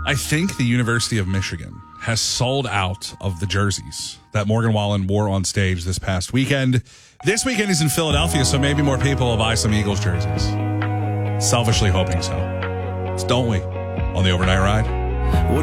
I think the University of Michigan has sold out of the jerseys that Morgan Wallen wore on stage this past weekend. This weekend he's in Philadelphia, so maybe more people will buy some Eagles jerseys. Selfishly hoping so. Don't we? On the Overnight Ride.